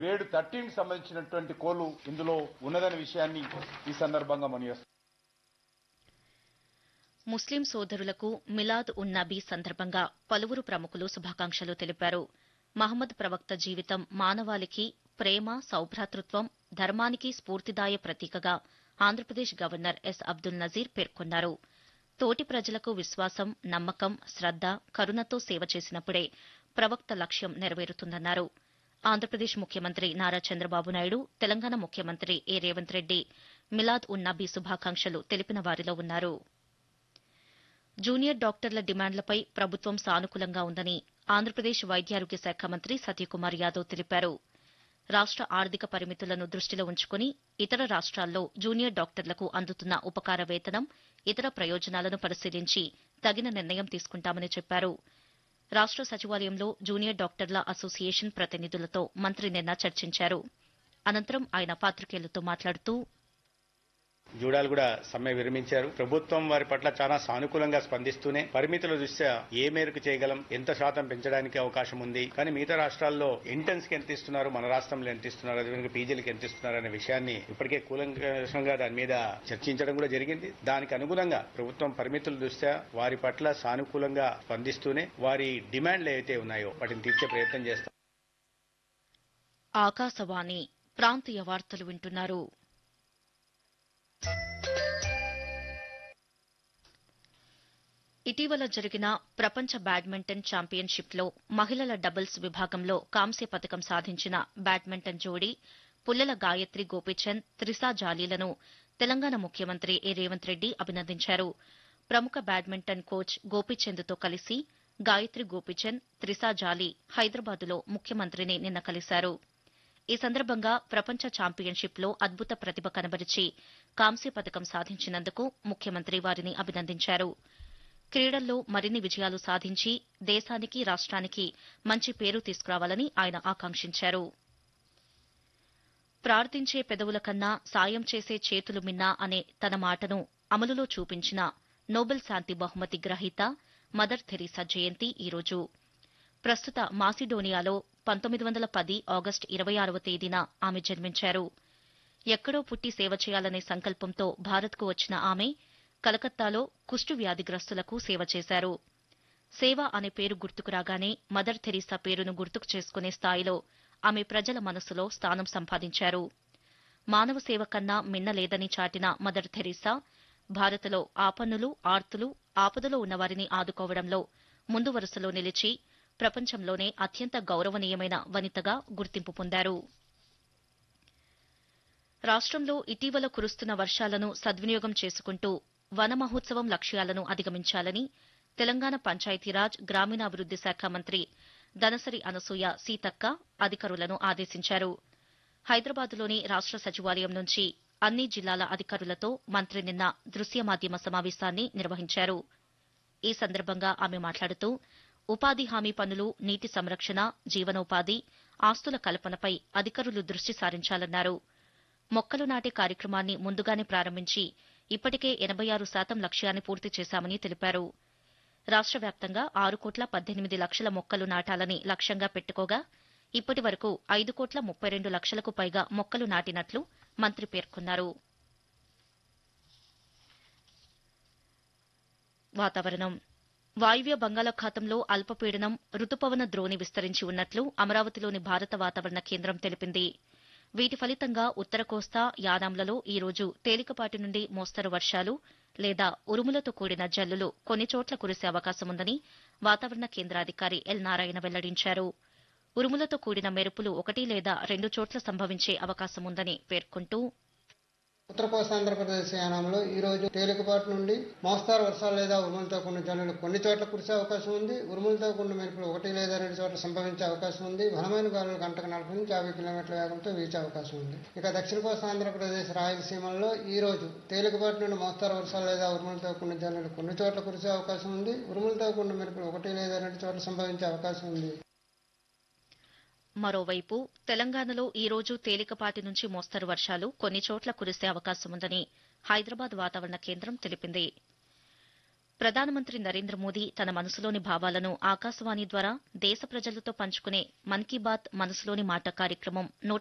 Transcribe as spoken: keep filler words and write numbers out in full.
Grade thirteen కి సంబంధించినటువంటి కోళ్లు ఇందులో ఉన్నదనే విషయాన్ని ఈ సందర్భంగా మనవి ముస్లిం సోదరులకు మిలాద్ ఉన్ నబీ సందర్భంగా పలువురు ప్రముఖులు శుభాకాంక్షలు తెలిపారు. మహమ్మద్ ప్రవక్త జీవితం మానవాళికి ప్రేమ, సౌభ్రాతృత్వం, ధర్మానికి స్ఫూర్తిదాయ ప్రతీకగా ఆంధ్రప్రదేశ్ గవర్నర్ ఎస్ అబ్దుల్ నజీర్ పేర్కొన్నారు. తోటి ప్రజలకు విశ్వాసం, నమ్మకం, శ్రద్ద, కరుణతో సేవ చేసినప్పుడే ప్రవక్త లక్ష్యం నెరవేరుతుందన్నారు. ఆంధ్రప్రదేశ్ ముఖ్యమంత్రి నారా చంద్రబాబు నాయుడు, తెలంగాణ ముఖ్యమంత్రి ఏ రేవంత్ రెడ్డి మిలాద్ ఉన్ నబీ శుభాకాంక్షలు తెలిపిన వారిలో ఉన్నారు. జూనియర్ డాక్టర్ల డిమాండ్లపై ప్రభుత్వం సానుకూలంగా ఉందని ఆంధ్రప్రదేశ్ వైద్యారోగ్య శాఖ మంత్రి సత్యకుమార్ యాదవ్ తెలిపారు. రాష్ట ఆర్థిక పరిమితులను దృష్టిలో ఉంచుకుని ఇతర రాష్ట్రాల్లో జూనియర్ డాక్టర్లకు అందుతున్న ఉపకార వేతనం, ఇతర ప్రయోజనాలను పరిశీలించి తగిన నిర్ణయం తీసుకుంటామని చెప్పారు. రాష్ట సచివాలయంలో జూనియర్ డాక్టర్ల అసోసియేషన్ ప్రతినిధులతో మంత్రి నిన్న చర్చించారు. అనంతరం ఆయన పాతికేయులతో మాట్లాడుతూ జూడాలు కూడా సమ్మె విరమించారు. ప్రభుత్వం వారి పట్ల చాలా సానుకూలంగా స్పందిస్తూనే పరిమితుల దృష్ట్యా ఏ మేరకు చేయగలం, ఎంత శాతం పెంచడానికి అవకాశం ఉంది, కానీ మిగతా రాష్ట్రాల్లో ఇంటర్న్స్ కి ఎంత ఇస్తున్నారు, మన రాష్ట్రంలో ఎంత ఇస్తున్నారు, అదేవిధంగా పీజీలకు ఎంత ఇస్తున్నారు అనే విషయాన్ని ఇప్పటికే కూలంకషంగా దాని మీద చర్చించడం కూడా జరిగింది. దానికి అనుగుణంగా ప్రభుత్వం పరిమితుల దృష్ట్యా వారి పట్ల సానుకూలంగా స్పందిస్తూనే వారి డిమాండ్లు ఏవైతే ఉన్నాయో వాటిని తీర్చే ప్రయత్నం చేస్తాం. ఆకాశవాణి ప్రాంతీయ వార్తలు వింటున్నారు. ఇటీవల జరిగిన ప్రపంచ బ్యాడ్మింటన్ ఛాంపియన్షిప్లో మహిళల డబుల్స్ విభాగంలో కాంస్య పతకం సాధించిన బ్యాడ్మింటన్ జోడీ పుల్లెల గాయత్రి గోపీచంద్, త్రిసా జాలీలను తెలంగాణ ముఖ్యమంత్రి ఏ రేవంత్ రెడ్డి అభినందించారు. ప్రముఖ బ్యాడ్మింటన్ కోచ్ గోపీచంద్తో కలిసి గాయత్రి గోపీచంద్, త్రిసా జాలీ హైదరాబాద్లో ముఖ్యమంత్రిని నిన్న కలిశారు. ఈ సందర్భంగా ప్రపంచ ఛాంపియన్షిప్లో అద్భుత ప్రతిభ కనబరిచి కాంస్య పతకం సాధించినందుకు ముఖ్యమంత్రి వారిని అభినందించారు. క్రీడల్లో మరిన్ని విజయాలు సాధించి దేశానికి, రాష్ట్రానికి మంచి పేరు తీసుకురావాలని ఆయన ఆకాంక్షించారు. ప్రార్థించే పెదవుల కన్నా సాయం చేసే చేతులు మిన్నా అనే తన మాటను అమలులో చూపించిన నోబెల్ శాంతి బహుమతి గ్రహీత మదర్ థెరీసా జయంతి ఈరోజు. ప్రస్తుత మాసిడోనియాలో పంతొమ్మిది వందల పది ఆగస్టు ఇరవై ఆరవ తేదీన ఆమె జన్మించారు. ఎక్కడో పుట్టి సేవ చేయాలనే సంకల్పంతో భారత్కు వచ్చిన ఆమె కలకత్తాలో కుష్టు వ్యాధిగ్రస్తులకు సేవ చేశారు. సేవ అనే పేరు గుర్తుకు రాగానే మదర్ థెరీసా పేరును గుర్తుకు చేసుకునే స్థాయిలో ఆమె ప్రజల మనసులో స్థానం సంపాదించారు. మానవ సేవ కన్నా మిన్నలేదని చాటిన మదర్ థెరీసా భారత్లో ఆపన్నులు, ఆర్తులు, ఆపదలో ఉన్నవారిని ఆదుకోవడంలో ముందు వరుసలో నిలిచి ప్రపంచంలోనే అత్యంత గౌరవనీయమైన వనితగా గుర్తింపు పొందారు. రాష్ట్రంలో ఇటీవల కురుస్తున్న వర్షాలను సద్వినియోగం చేసుకుంటూ వన మహోత్సవం లక్ష్యాలను అధిగమించాలని తెలంగాణ పంచాయతీరాజ్, గ్రామీణాభివృద్ది శాఖ మంత్రి దనసరి అనసూయ సీతక్క అధికారులను ఆదేశించారు. హైదరాబాద్లోని రాష్ట సచివాలయం నుంచి అన్ని జిల్లాల అధికారులతో మంత్రి నిన్న దృశ్య మాధ్యమ సమావేశాన్ని నిర్వహించారు. ఈ సందర్భంగా ఆమె మాట్లాడుతూ ఉపాధి హామీ పనులు, నీటి సంరక్షణ, జీవనోపాధి, ఆస్తుల కల్పనపై అధికారులు దృష్టి సారించాలన్నారు. మొక్కలు నాటే కార్యక్రమాన్ని ముందుగానే ప్రారంభించి ఇప్పటికే ఎనబై ఆరు శాతం లక్ష్యాన్ని పూర్తి చేశామని తెలిపారు. రాష్ట వ్యాప్తంగా ఆరు కోట్ల పద్దెనిమిది లక్షల మొక్కలు నాటాలని లక్ష్యంగా పెట్టుకోగా ఇప్పటి వరకు ఐదు కోట్ల ముప్పై రెండు లక్షలకు పైగా మొక్కలు నాటినట్లు మంత్రి పేర్కొన్నారు. వాతావరణం. వాయువ్య బంగాళాఖాతంలో అల్పపీడనం రుతుపవన ద్రోణి విస్తరించి ఉన్నట్లు అమరావతిలోని భారత వాతావరణ కేంద్రం తెలిపింది. వీటి ఫలితంగా ఉత్తర కోస్తా, యానాంలలో ఈ రోజు తేలికపాటి నుండి మోస్తరు వర్షాలు లేదా ఉరుములతో కూడిన జల్లులు కొన్ని చోట్ల కురిసే అవకాశముందని వాతావరణ కేంద్రాధికారి ఎల్ నారాయణ వెల్లడించారు. ఉరుములతో కూడిన మెరుపులు ఒకటి లేదా రెండు చోట్ల సంభవించే అవకాశముందని పేర్కొంటూ ఉత్తర కోస్తాంధ్రప్రదేశ్ యానంలో ఈ రోజు తేలికపాటి నుండి మోస్తారు వర్షాలు లేదా ఉరుములతో కూడిన జల్లులు కొన్ని చోట్ల కురిసే అవకాశం ఉంది. ఉరుములతో కూడిన మెరుపులు ఒకటి లేదా రెండు చోట్ల సంభవించే అవకాశం ఉంది. బలమైన గాలులు గంటకు నలభై నుంచి యాభై కిలోమీటర్ల వేగంతో వీచే అవకాశం ఉంది. ఇక దక్షిణ కోస్తాంధ్రప్రదేశ్, రాయలసీమల్లో ఈ రోజు తేలికపాటి నుండి మోస్తారు వర్షాలు లేదా ఉరుములతో కూడిన జల్లులు కొన్ని చోట్ల కురిసే అవకాశం ఉంది. ఉరుములతో కూడిన మెరుపులు ఒకటి లేదా రెండు చోట్ల సంభవించే అవకాశం ఉంది. మరోవైపు తెలంగాణలో ఈ రోజు తేలికపాటి నుంచి మోస్తరు వర్షాలు కొన్ని చోట్ల కురిసే అవకాశముందని హైదరాబాద్ వాతావరణ కేంద్రం తెలిపింది. ప్రధానమంత్రి నరేంద్ర మోదీ తన మనసులోని భావాలను ఆకాశవాణి ద్వారా దేశ ప్రజలతో పంచుకునే మన్ కీ బాత్ మనసులోని మాట కార్యక్రమం నూట